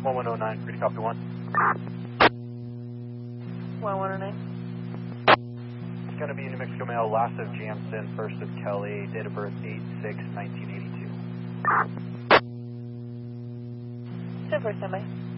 1109, free to copy 1. 1109. It's going to be New Mexico male, last of Jansen, first of Kelly, date of birth 8/6/1982. 10-4, standby.